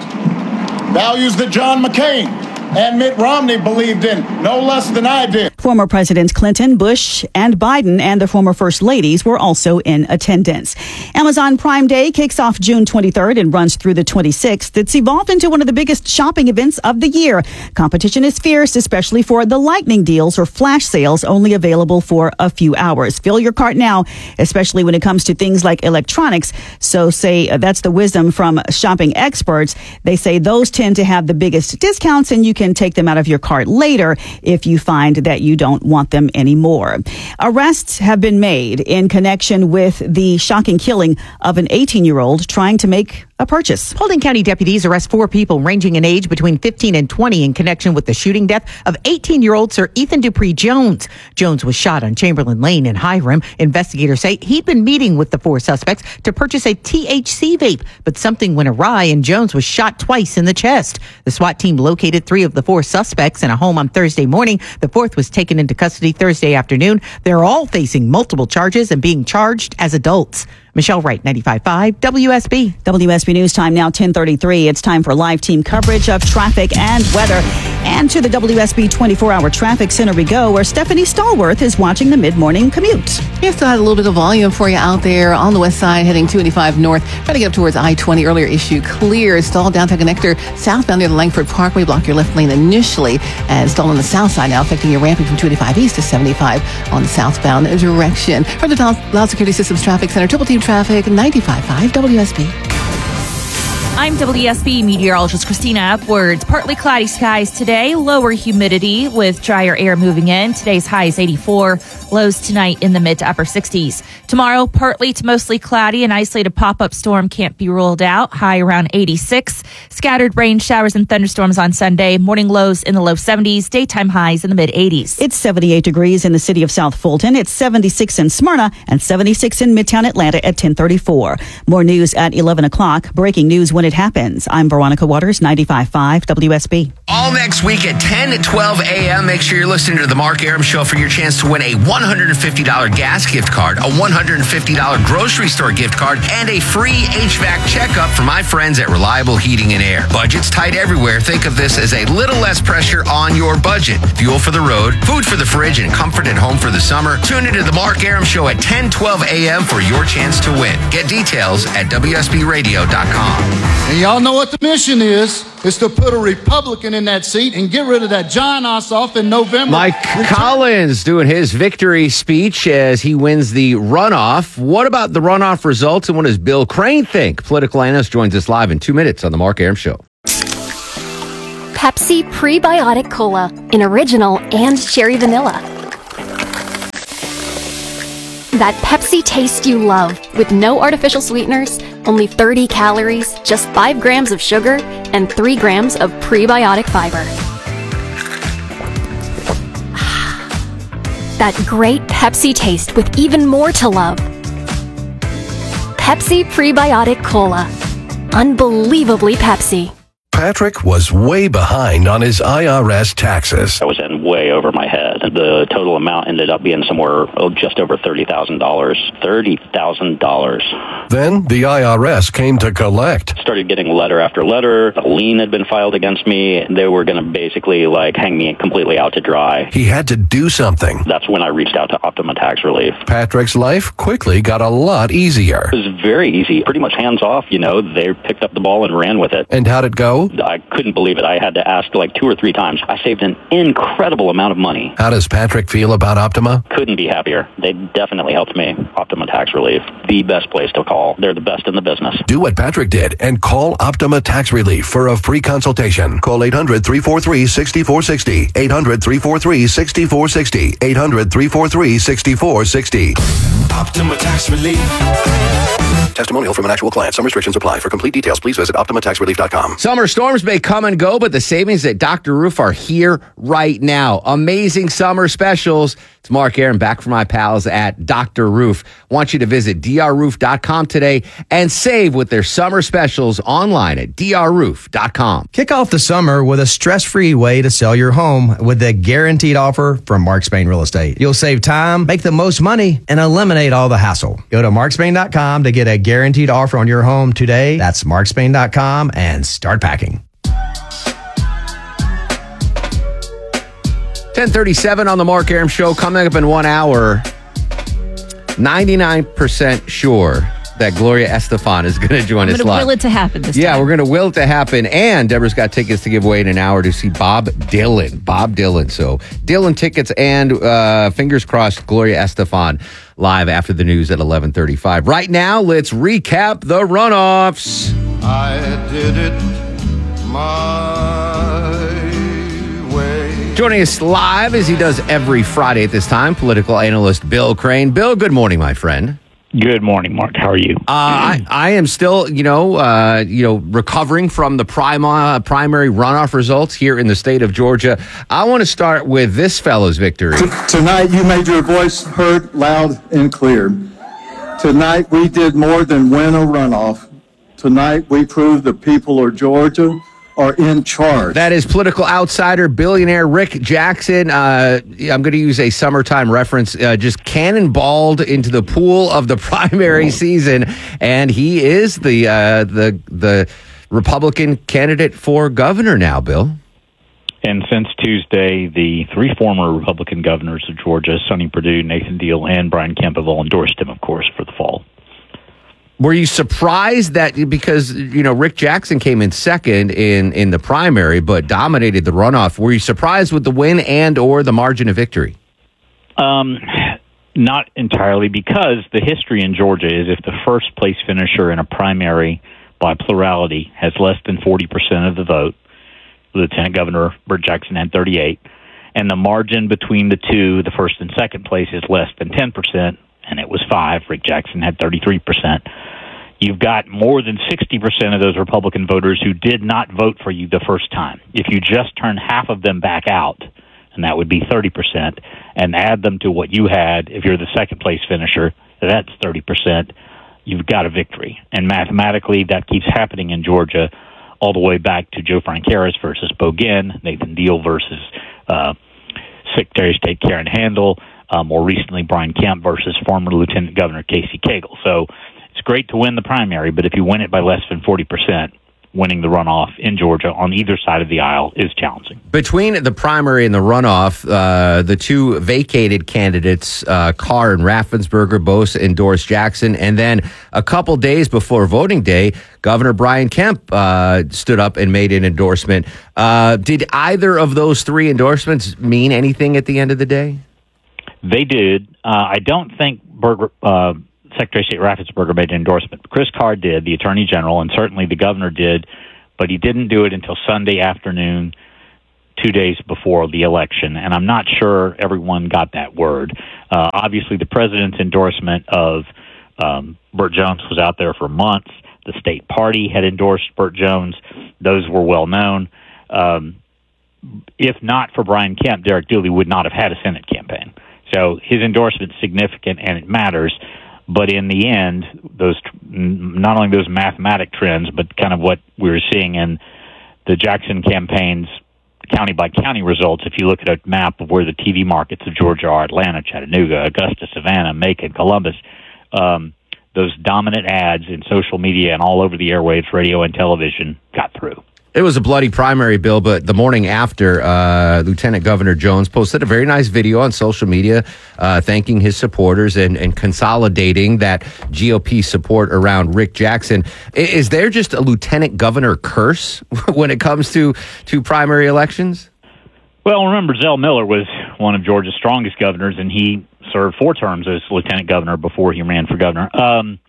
Values that John McCain and Mitt Romney believed in no less than I did. Former Presidents Clinton, Bush, and Biden and the former First Ladies were also in attendance. Amazon Prime Day kicks off June twenty-third and runs through the twenty-sixth. It's evolved into one of the biggest shopping events of the year. Competition is fierce, especially for the lightning deals or flash sales only available for a few hours. Fill your cart now, especially when it comes to things like electronics. So say uh, that's the wisdom from shopping experts. They say those tend to have the biggest discounts, and you can take them out of your cart later if you find that you don't want them anymore. Arrests have been made in connection with the shocking killing of an eighteen-year-old trying to make a purchase. Paulding County deputies arrest four people ranging in age between fifteen and twenty in connection with the shooting death of eighteen-year-old Sir Ethan Dupree Jones. Jones was shot on Chamberlain Lane in Hiram. Investigators say he'd been meeting with the four suspects to purchase a T H C vape, but something went awry and Jones was shot twice in the chest. The SWAT team located three of the four suspects in a home on Thursday morning. The fourth was taken into custody Thursday afternoon. They're all facing multiple charges and being charged as adults. Michelle Wright, ninety-five point five W S B. W S B News Time now ten thirty-three. It's time for live team coverage of traffic and weather. And to the W S B twenty-four hour Traffic Center we go, where Stephanie Stallworth is watching the mid-morning commute. We still had a little bit of volume for you out there on the west side, heading two eighty-five north. Trying to get up towards I twenty. Earlier issue clear. Stalled downtown connector southbound near the Langford Parkway. Block your left lane initially. And stalled on the south side now, affecting your ramping from two eighty-five east to seventy-five on the southbound direction. From the Loud Security Systems Traffic Center, Triple Team Traffic, ninety-five point five W S B. I'm W S B meteorologist Christina Upwards. Partly cloudy skies today, lower humidity with drier air moving in. Today's high is eighty-four, lows tonight in the mid to upper sixties. Tomorrow, partly to mostly cloudy, an isolated pop-up storm can't be ruled out, high around eighty-six. Scattered rain showers and thunderstorms on Sunday, morning lows in the low seventies, daytime highs in the mid eighties. It's seventy-eight degrees in the city of South Fulton. It's seventy-six in Smyrna and seventy-six in Midtown Atlanta at ten thirty-four. More news at eleven o'clock. Breaking news when it it happens. I'm Veronica Waters, ninety-five point five W S B. All next week at ten to twelve a.m., make sure you're listening to The Mark Arum Show for your chance to win a one hundred fifty dollars gas gift card, a one hundred fifty dollars grocery store gift card, and a free H V A C checkup from my friends at Reliable Heating and Air. Budget's tight everywhere. Think of this as a little less pressure on your budget. Fuel for the road, food for the fridge, and comfort at home for the summer. Tune into The Mark Arum Show at ten twelve a.m. for your chance to win. Get details at W S B radio dot com. And y'all know what the mission is. It's to put a Republican in that seat and get rid of that John Ossoff in November. Mike Collins doing his victory speech as he wins the runoff. What about the runoff results, and what does Bill Crane think? Political analyst joins us live in two minutes on The Mark Arum Show. Pepsi Prebiotic Cola in original and cherry vanilla. That Pepsi taste you love with no artificial sweeteners, only thirty calories, just five grams of sugar, and three grams of prebiotic fiber. That great Pepsi taste with even more to love. Pepsi Prebiotic Cola. Unbelievably Pepsi. Patrick was way behind on his I R S taxes. I was in way over my head. The total amount ended up being somewhere oh, just over thirty thousand dollars. thirty thousand dollars. Then the I R S came to collect. Started getting letter after letter. A lien had been filed against me. They were going to basically like hang me completely out to dry. He had to do something. That's when I reached out to Optima Tax Relief. Patrick's life quickly got a lot easier. It was very easy. Pretty much hands off, you know. They picked up the ball and ran with it. And how'd it go? I couldn't believe it. I had to ask like two or three times. I saved an incredible amount of money. How does Patrick feel about Optima? Couldn't be happier. They definitely helped me. Optima Tax Relief, the best place to call. They're the best in the business. Do what Patrick did and call Optima Tax Relief for a free consultation. Call eight hundred, three four three, six four six zero. eight hundred, three four three, six four six zero. eight hundred, three four three, six four six zero. Optima Tax Relief. Testimonial from an actual client. Some restrictions apply. For complete details, please visit optima tax relief dot com. Summer storms may come and go, but the savings at Doctor Roof are here right now. Amazing summer specials. It's Mark Arum back from my pals at Doctor Roof. Want you to visit d r roof dot com today and save with their summer specials online at d r roof dot com. Kick off the summer with a stress-free way to sell your home with the guaranteed offer from Mark Spain Real Estate. You'll save time, make the most money, and eliminate all the hassle. Go to mark spain dot com to get a guaranteed offer on your home today. That's mark spain dot com and start packing. ten thirty-seven on the Mark Arum Show. Coming up in one hour, ninety-nine percent sure that Gloria Estefan is going to join I'm us gonna live. will it to happen this yeah, time. we're going to will it to happen. And Deborah's got tickets to give away in an hour to see Bob Dylan. Bob Dylan. So Dylan tickets and uh, fingers crossed, Gloria Estefan live after the news at eleven thirty-five. Right now, let's recap the runoffs. I did it my way. Joining us live as he does every Friday at this time, political analyst Bill Crane. Bill, good morning, my friend. Good morning, Mark. How are you? Uh, I, I am still, you know, uh, you know, recovering from the prim- uh, primary runoff results here in the state of Georgia. I want to start with this fellow's victory. T- tonight, you made your voice heard loud and clear. Tonight, we did more than win a runoff. Tonight, we proved the people of Georgia are in charge. That is political outsider, billionaire Rick Jackson. Uh, I'm going to use a summertime reference, uh, just cannonballed into the pool of the primary season, and he is the uh, the the Republican candidate for governor now, Bill. And since Tuesday, the three former Republican governors of Georgia, Sonny Perdue, Nathan Deal, and Brian Kemp, have all endorsed him, of course, for the fall. Were you surprised that, because, you know, Rick Jackson came in second in, in the primary but dominated the runoff, were you surprised with the win and or the margin of victory? Um, not entirely, because the history in Georgia is if the first place finisher in a primary by plurality has less than forty percent of the vote, Lieutenant Governor Rick Jackson had thirty-eight, and the margin between the two, the first and second place, is less than ten percent, and it was five. Rick Jackson had thirty-three percent. You've got more than sixty percent of those Republican voters who did not vote for you the first time. If you just turn half of them back out, and that would be thirty percent, and add them to what you had, if you're the second place finisher, that's thirty percent. you've got a victory. And mathematically, that keeps happening in Georgia all the way back to Joe Frank Harris versus Bo Ginn, Nathan Deal versus uh, Secretary of State Karen Handel, uh, more recently Brian Kemp versus former Lieutenant Governor Casey Cagle. So it's great to win the primary, but if you win it by less than forty percent, winning the runoff in Georgia on either side of the aisle is challenging. Between the primary and the runoff, uh, the two vacated candidates, uh, Carr and Raffensperger, both endorsed Jackson. And then a couple days before voting day, Governor Brian Kemp uh, stood up and made an endorsement. Uh, did either of those three endorsements mean anything at the end of the day? They did. Uh, I don't think Berger... Uh, Secretary of State Raffensperger made an endorsement. Chris Carr did, the Attorney General, and certainly the governor did, but he didn't do it until Sunday afternoon, two days before the election, and I'm not sure everyone got that word. Uh, obviously, the president's endorsement of um, Burt Jones was out there for months. The state party had endorsed Burt Jones. Those were well known. Um, if not for Brian Kemp, Derek Dooley would not have had a Senate campaign. So his endorsement is significant, and it matters. But in the end, those not only those mathematic trends, but kind of what we were seeing in the Jackson campaign's county-by-county results, if you look at a map of where the T V markets of Georgia are, Atlanta, Chattanooga, Augusta, Savannah, Macon, Columbus, um, those dominant ads in social media and all over the airwaves, radio and television, got through. It was a bloody primary, Bill, but the morning after, uh, Lieutenant Governor Jones posted a very nice video on social media uh, thanking his supporters and, and consolidating that G O P support around Rick Jackson. Is there just a lieutenant governor curse when it comes to, to primary elections? Well, remember, Zell Miller was one of Georgia's strongest governors, and he served four terms as lieutenant governor before he ran for governor. Um,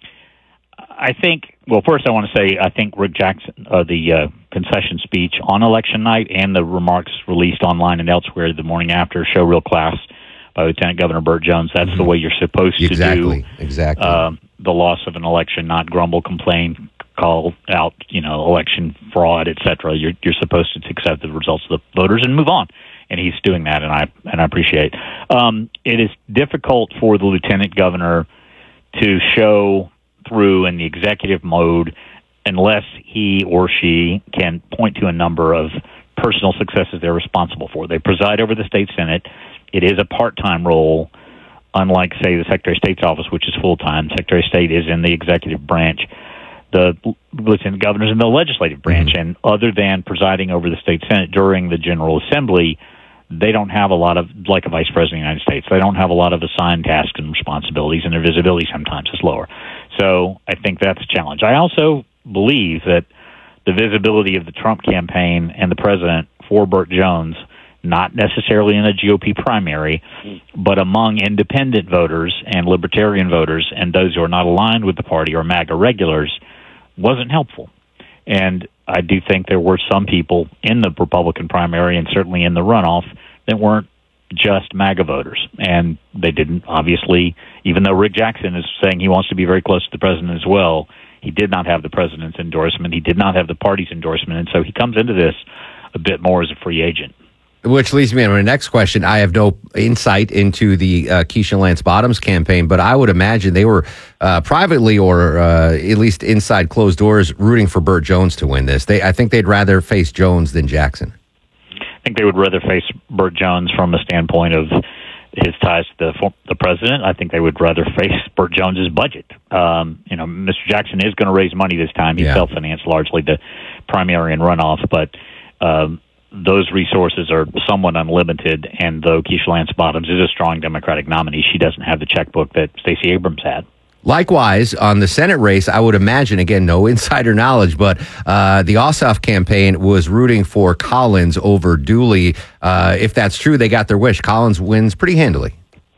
I think, well, first I want to say I think Rick Jackson, uh, the uh, concession speech on election night and the remarks released online and elsewhere the morning after show real class by Lieutenant Governor Burt Jones. That's mm-hmm. the way you're supposed to exactly. do exactly. Uh, the loss of an election, not grumble, complain, call out, you know, election fraud, et cetera. You're, you're supposed to accept the results of the voters and move on. And he's doing that, and I and I appreciate. Um, it is difficult for the lieutenant governor to show through in the executive mode unless he or she can point to a number of personal successes they're responsible for. They preside over the state Senate. It is a part-time role, unlike, say, the Secretary of State's office, which is full-time. Secretary of State is in the executive branch. The lieutenant governor's in the legislative branch, mm-hmm. and other than presiding over the state Senate during the General Assembly, they don't have a lot of, like a vice president of the United States, they don't have a lot of assigned tasks and responsibilities, and their visibility sometimes is lower. So I think that's a challenge. I also believe that the visibility of the Trump campaign and the president for Burt Jones, not necessarily in a G O P primary, but among independent voters and libertarian voters and those who are not aligned with the party or MAGA regulars, wasn't helpful. And I do think there were some people in the Republican primary and certainly in the runoff that weren't just MAGA voters. And they didn't, obviously, even though Rick Jackson is saying he wants to be very close to the president as well, he did not have the president's endorsement. He did not have the party's endorsement. And so he comes into this a bit more as a free agent. Which leads me to my next question. I have no insight into the uh, Keisha Lance Bottoms campaign, but I would imagine they were uh, privately or uh, at least inside closed doors rooting for Burt Jones to win this. They, I think they'd rather face Jones than Jackson. I think they would rather face Burt Jones from a standpoint of his ties to the, the president. I think they would rather face Burt Jones's budget. Um, you know, Mister Jackson is going to raise money this time. He yeah. self-financed largely the primary and runoff, but um, those resources are somewhat unlimited, and though Keisha Lance Bottoms is a strong Democratic nominee, she doesn't have the checkbook that Stacey Abrams had. Likewise, on the Senate race, I would imagine, again, no insider knowledge, but uh, the Ossoff campaign was rooting for Collins over Dooley. Uh, if that's true, they got their wish. Collins wins pretty handily.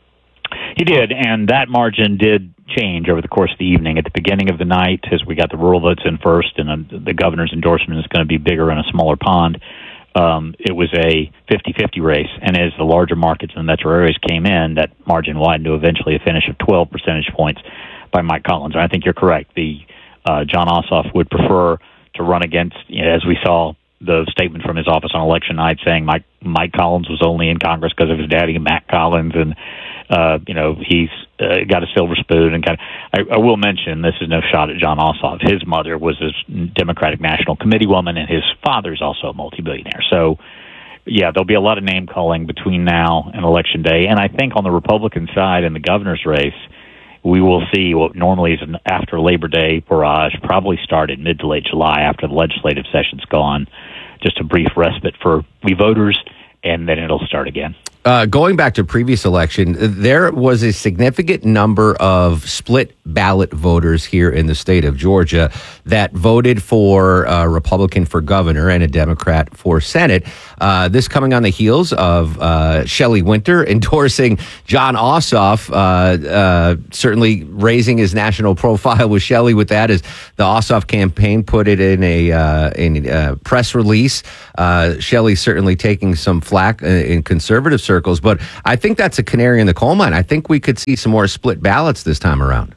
He did, and that margin did change over the course of the evening. At the beginning of the night, as we got the rural votes in first, and uh, the governor's endorsement is going to be bigger in a smaller pond, Um, it was a fifty-fifty race, and as the larger markets and the metro areas came in, that margin widened to eventually a finish of twelve percentage points by Mike Collins. And I think you're correct. The uh, John Ossoff would prefer to run against, you know, as we saw the statement from his office on election night saying Mike Mike Collins was only in Congress because of his daddy, Matt Collins, and uh, you know he's uh, got a silver spoon. And kind of, I, I will mention, this is no shot at John Ossoff. His mother was a Democratic National Committee woman, and his father's also a multi-billionaire. So, yeah, there'll be a lot of name calling between now and Election Day. And I think on the Republican side in the governor's race, we will see what normally is an after Labor Day barrage, probably started mid to late July after the legislative session's gone. Just a brief respite for we voters, and then it'll start again. Uh, going back to previous election, there was a significant number of split ballot voters here in the state of Georgia that voted for a Republican for governor and a Democrat for Senate. Uh, this coming on the heels of uh, Shelley Winter endorsing John Ossoff, uh, uh, certainly raising his national profile with Shelley with that, as the Ossoff campaign put it in a uh, in a press release. Uh, Shelley certainly taking some flack in conservative circles. Circles, but I think that's a canary in the coal mine. I think we could see some more split ballots this time around.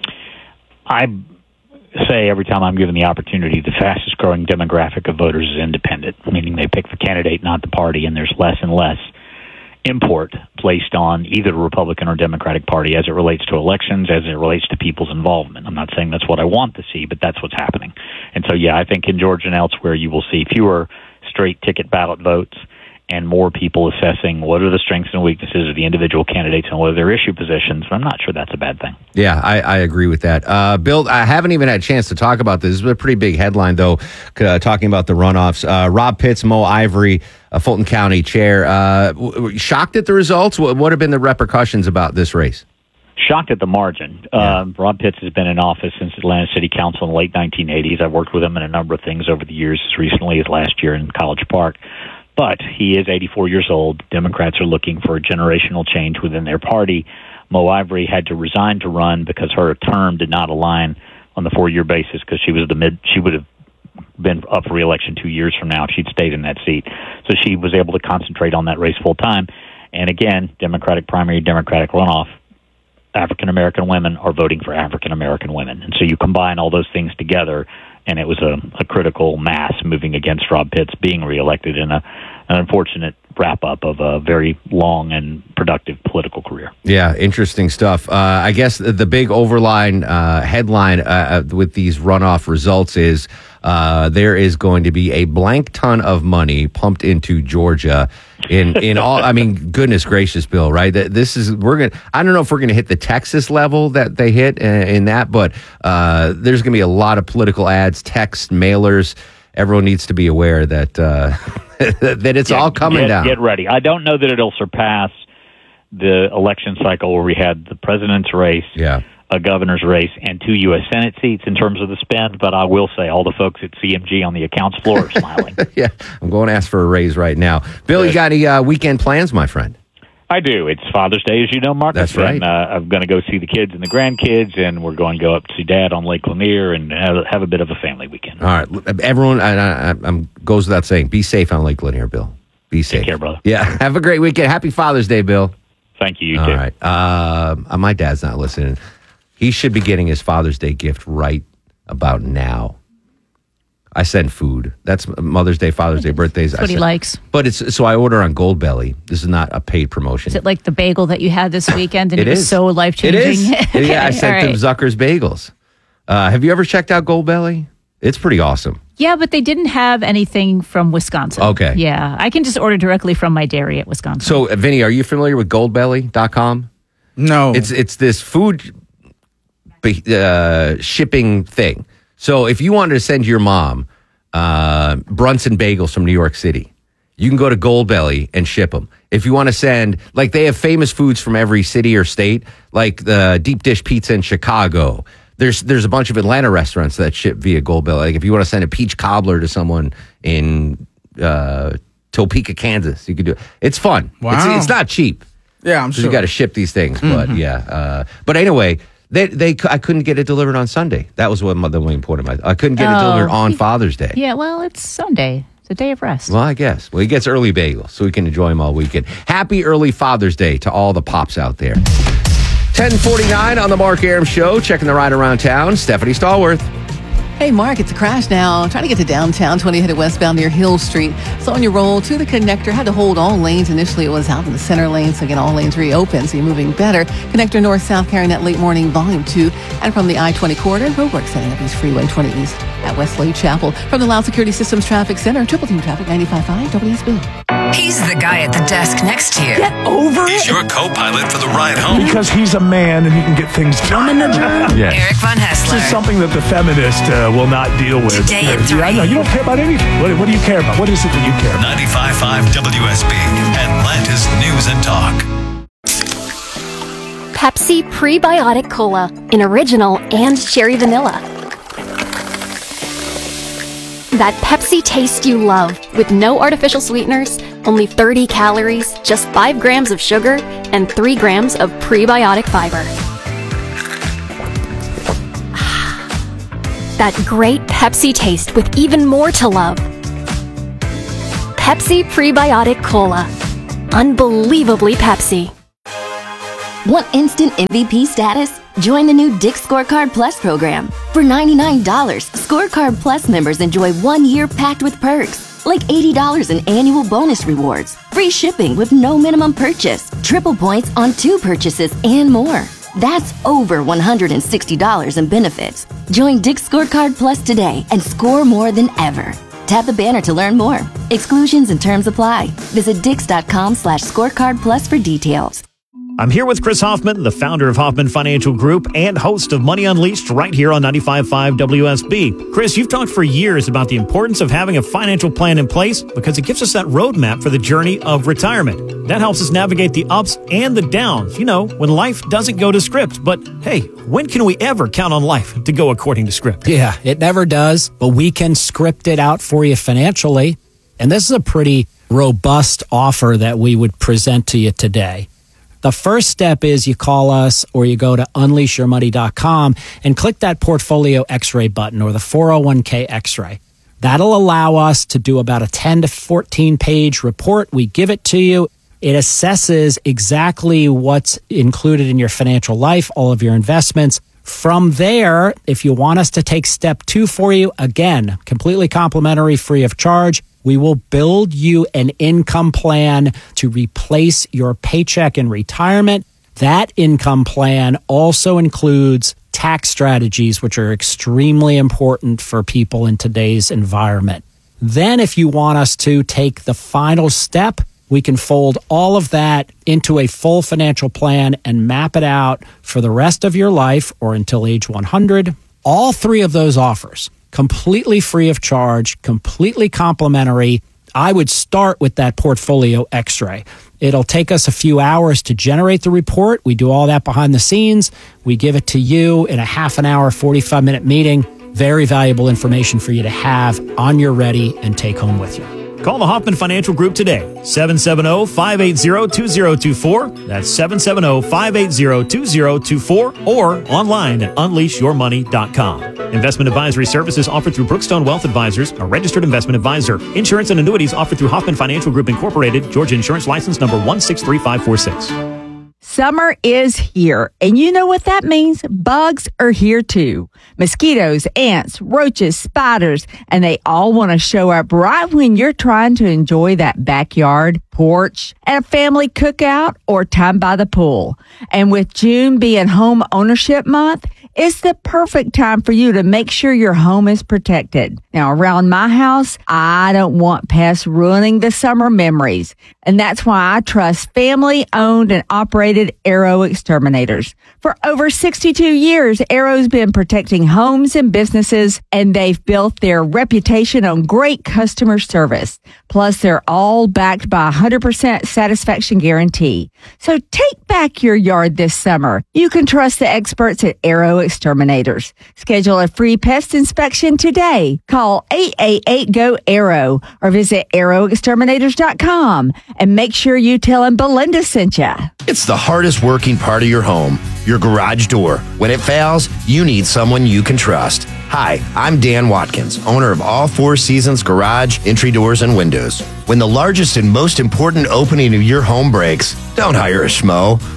I say every time I'm given the opportunity, the fastest growing demographic of voters is independent, meaning they pick the candidate, not the party, and there's less and less import placed on either the Republican or Democratic Party as it relates to elections, as it relates to people's involvement. I'm not saying that's what I want to see, but that's what's happening. And so, yeah, I think in Georgia and elsewhere, you will see fewer straight ticket ballot votes and more people assessing what are the strengths and weaknesses of the individual candidates and what are their issue positions. I'm not sure that's a bad thing. Yeah, I, I agree with that. Uh, Bill, I haven't even had a chance to talk about this. This is a pretty big headline, though, uh, talking about the runoffs. Uh, Rob Pitts, Mo Ivory, uh, Fulton County chair. Uh, w- w- shocked at the results? What, what have been the repercussions about this race? Shocked at the margin. Yeah. Um, Rob Pitts has been in office since Atlanta City Council in the late nineteen eighties. I've worked with him in a number of things over the years, as recently as last year in College Park. But he is eighty-four years old. Democrats are looking for a generational change within their party. Mo Ivory had to resign to run because her term did not align on the four-year basis because she was the mid. She would have been up for re-election two years from now if she'd stayed in that seat. So she was able to concentrate on that race full time. And again, Democratic primary, Democratic runoff. African-American women are voting for African-American women. And so you combine all those things together, and it was a, a critical mass moving against Rob Pitts being reelected in a, an unfortunate wrap-up of a very long and productive political career. Yeah, interesting stuff. Uh, I guess the big overline uh, headline uh, with these runoff results is uh, there is going to be a blank ton of money pumped into Georgia in in all. I mean, goodness gracious, Bill, right? This is we're gonna. I don't know if we're gonna hit the Texas level that they hit in, in that, but uh, there's gonna be a lot of political ads, text, mailers. Everyone needs to be aware that uh, that it's yeah, all coming get, down. Get ready. I don't know that it'll surpass the election cycle where we had the president's race, yeah. a governor's race, and two U S Senate seats in terms of the spend. But I will say all the folks at C M G on the accounts floor are smiling. Yeah, I'm going to ask for a raise right now. Bill, Good. You got any uh, weekend plans, my friend? I do. It's Father's Day, as you know, Marcus. That's right. And, uh, I'm going to go see the kids and the grandkids, and we're going to go up to see Dad on Lake Lanier and have, have a bit of a family weekend. All right. Everyone I, I, I'm, goes without saying, be safe on Lake Lanier, Bill. Be safe. Take care, brother. Yeah. Have a great weekend. Happy Father's Day, Bill. Thank you. You All too. All right. Uh, my dad's not listening. He should be getting his Father's Day gift right about now. I send food. That's Mother's Day, Father's Day, birthdays. That's what I he send, likes. But it's so I order on Goldbelly. This is not a paid promotion. Is it like the bagel that you had this weekend and it, it was is. so life-changing? It is. Okay, yeah, I sent right. them Zucker's Bagels. Uh, have you ever checked out Goldbelly? It's pretty awesome. Yeah, but they didn't have anything from Wisconsin. Okay. Yeah, I can just order directly from my dairy at Wisconsin. So, uh, Vinny, are you familiar with goldbelly dot com? No. It's it's this food uh, shipping thing. So if you wanted to send your mom uh, Brunson bagels from New York City, you can go to Goldbelly and ship them. If you want to send, like they have famous foods from every city or state, like the deep dish pizza in Chicago. There's there's a bunch of Atlanta restaurants that ship via Goldbelly. Like if you want to send a peach cobbler to someone in uh, Topeka, Kansas, you could do it. It's fun. Wow. It's, it's not cheap. Yeah, I'm sure. You got to ship these things, but Mm-hmm. yeah. Uh, but anyway, they they I couldn't get it delivered on Sunday. That was what my, the main point of my. I couldn't get Oh. it delivered on Father's Day. Yeah, well, it's Sunday. It's a day of rest. Well, I guess. Well, he gets early bagels, so we can enjoy them all weekend. Happy early Father's Day to all the pops out there. ten forty-nine on the Mark Arum Show. Checking the ride around town. Stephanie Stallworth. Hey, Mark, it's a crash now. Trying to get to downtown, twenty headed westbound near Hill Street. So on your roll to the connector, had to hold all lanes. Initially, it was out in the center lane. So again, all lanes reopened. So you're moving better. Connector north-south carrying that late morning volume two. And from the I twenty corridor, roadwork setting up East Freeway twenty East at Westlake Chapel. From the Loud Security Systems Traffic Center, Triple Team Traffic ninety-five point five W S B. He's the guy at the desk next to you. Get over it. He's your co-pilot for the ride home. Because he's a man and he can get things done. Yes. Eric Von Hessler. This is something that the feminist uh, will not deal with. Today at yeah, I know. You don't care about anything. What, what do you care about? What is it that you care about? ninety-five point five W S B, Atlanta's News and Talk. Pepsi Prebiotic Cola in original and cherry vanilla. That Pepsi taste you love with no artificial sweeteners, only thirty calories, just five grams of sugar, and three grams of prebiotic fiber. That great Pepsi taste with even more to love. Pepsi Prebiotic Cola. Unbelievably Pepsi. Want instant M V P status? Join the new Dick's Scorecard Plus program. For ninety-nine dollars, Scorecard Plus members enjoy one year packed with perks, like eighty dollars in annual bonus rewards, free shipping with no minimum purchase, triple points on two purchases, and more. That's over one hundred sixty dollars in benefits. Join Dick's Scorecard Plus today and score more than ever. Tap the banner to learn more. Exclusions and terms apply. Visit dix.com slash scorecard plus for details. I'm here with Chris Hoffman, the founder of Hoffman Financial Group and host of Money Unleashed right here on ninety-five point five W S B. Chris, you've talked for years about the importance of having a financial plan in place because it gives us that roadmap for the journey of retirement. That helps us navigate the ups and the downs, you know, when life doesn't go to script. But hey, when can we ever count on life to go according to script? Yeah, it never does, but we can script it out for you financially. And this is a pretty robust offer that we would present to you today. The first step is you call us or you go to unleash your money dot com and click that portfolio x-ray button or the four oh one k x-ray. That'll allow us to do about a ten to fourteen page report. We give it to you. It assesses exactly what's included in your financial life, all of your investments. From there, if you want us to take step two for you, again, completely complimentary, free of charge, we will build you an income plan to replace your paycheck in retirement. That income plan also includes tax strategies, which are extremely important for people in today's environment. Then if you want us to take the final step, we can fold all of that into a full financial plan and map it out for the rest of your life or until age one hundred. All three of those offers, completely free of charge, completely complimentary. I would start with that portfolio x-ray. It'll take us a few hours to generate the report. We do all that behind the scenes. We give it to you in a half an hour, forty-five minute meeting. Very valuable information for you to have on your ready and take home with you. Call the Hoffman Financial Group today, seven seven zero, five eight zero, two zero two four. That's seven seven zero, five eight zero, two zero two four or online at unleash your money dot com. Investment advisory services offered through Brookstone Wealth Advisors, a registered investment advisor. Insurance and annuities offered through Hoffman Financial Group Incorporated, Georgia Insurance License number one six three five four six. Summer is here, and you know what that means? Bugs are here too. Mosquitoes, ants, roaches, spiders, and they all want to show up right when you're trying to enjoy that backyard, porch, and a family cookout or time by the pool. And with June being home ownership month, it's the perfect time for you to make sure your home is protected. Now, around my house, I don't want pests ruining the summer memories. And that's why I trust family-owned and operated Arrow Exterminators. For over sixty-two years, Arrow's been protecting homes and businesses, and they've built their reputation on great customer service. Plus, they're all backed by a one hundred percent satisfaction guarantee. So take back your yard this summer. You can trust the experts at Arrow Exterminators. Schedule a free pest inspection today. Call eight eight eight, G O, ARROW or visit arrow exterminators dot com and make sure you tell them Belinda sent you. It's the hardest working part of your home, your garage door. When it fails, you need someone you can trust. Hi, I'm Dan Watkins, owner of All Four Seasons Garage, Entry Doors, and Windows. When the largest and most important opening of your home breaks, don't hire a schmo.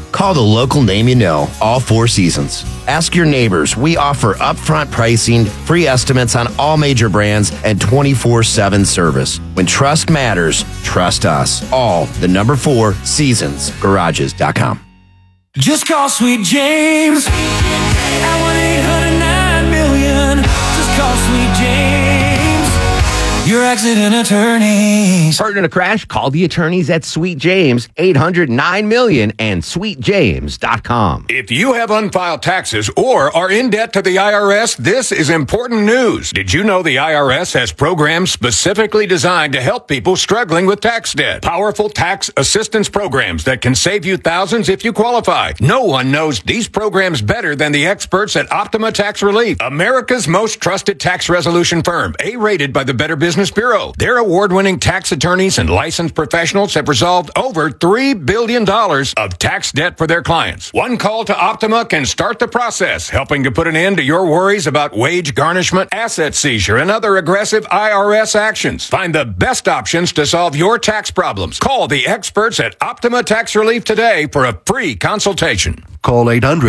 Call the local name you know, All Four Seasons. Ask your neighbors. We offer upfront pricing, free estimates on all major brands, and twenty-four seven service. When trust matters, trust us. All the number four seasons garages dot com. Just call Sweet James at one eight hundred nine million. Just call Sweet James, your accident attorneys. Hurt in a crash? Call the attorneys at Sweet James, eight hundred nine million and sweet james dot com. If you have unfiled taxes or are in debt to the I R S, this is important news. Did you know the I R S has programs specifically designed to help people struggling with tax debt? Powerful tax assistance programs that can save you thousands if you qualify. No one knows these programs better than the experts at Optima Tax Relief, America's most trusted tax resolution firm, A-rated by the Better Business Bureau. Their award-winning tax attorneys and licensed professionals have resolved over three billion dollars of tax debt for their clients. One call to Optima can start the process, helping to put an end to your worries about wage garnishment, asset seizure, and other aggressive I R S actions. Find the best options to solve your tax problems. Call the experts at Optima Tax Relief today for a free consultation. Call eight hundred